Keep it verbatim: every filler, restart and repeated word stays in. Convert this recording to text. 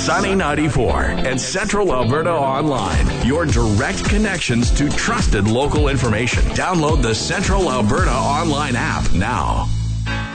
Sunny ninety-four and Central Alberta Online. Your direct connections to trusted local information. Download the Central Alberta Online app now.